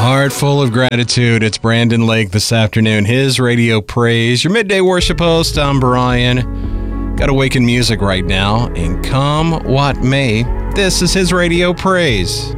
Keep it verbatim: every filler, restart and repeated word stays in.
heart full of gratitude. It's Brandon Lake this afternoon. His Radio Praise. Your midday worship host, I'm Brian. Got Awaken Music right now. And come what may, this is his Radio Praise.